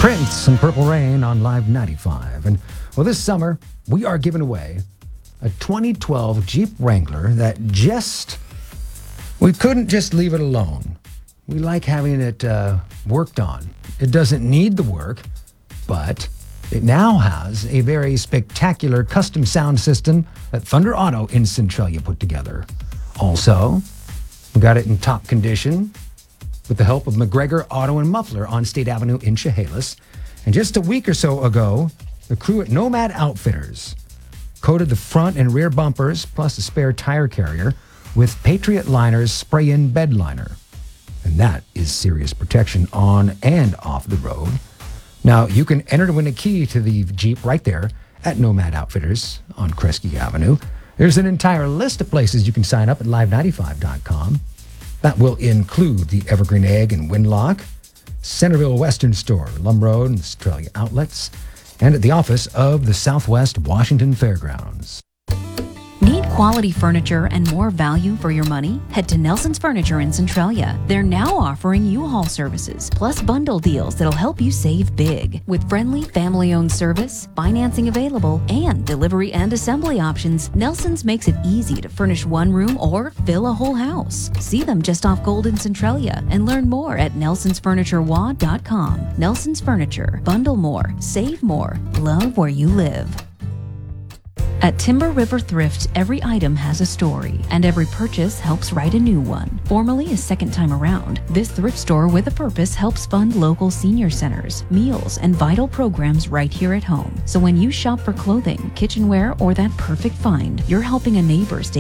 Prince and Purple Rain on Live 95. And well, this summer, we are giving away a 2012 Jeep Wrangler that we couldn't just leave it alone. We like having it worked on. It doesn't need the work, but it now has a very spectacular custom sound system that Thunder Auto in Centralia put together. Also, we got it in top condition with the help of McGregor Auto and Muffler on State Avenue in Chehalis. And just a week or so ago, the crew at Nomad Outfitters coated the front and rear bumpers plus a spare tire carrier with Patriot Liners spray-in bed liner. And that is serious protection on and off the road. Now, you can enter to win a key to the Jeep right there at Nomad Outfitters on Kresge Avenue. There's an entire list of places you can sign up at live95.com. That will include the Evergreen Egg and Windlock, Centerville Western Store, Lum Road and Centralia Outlets, and at the office of the Southwest Washington Fairgrounds. Need quality furniture and more value for your money? Head to Nelson's Furniture in Centralia. They're now offering U-Haul services, plus bundle deals that'll help you save big. With friendly, family-owned service, financing available, and delivery and assembly options, Nelson's makes it easy to furnish one room or fill a whole house. See them just off Gold in Centralia and learn more at nelsonsfurniturewa.com. Nelson's Furniture. Bundle more, save more, love where you live. At Timber River Thrift, every item has a story, and every purchase helps write a new one. Formerly a second time around, this thrift store with a purpose helps fund local senior centers, meals, and vital programs right here at home. So when you shop for clothing, kitchenware, or that perfect find, you're helping a neighbor stay